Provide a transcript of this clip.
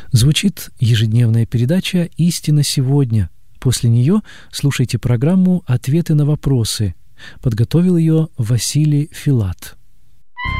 Звучит ежедневная передача «Истина сегодня». После нее слушайте программу «Ответы на вопросы». Подготовил ее Василий Филат.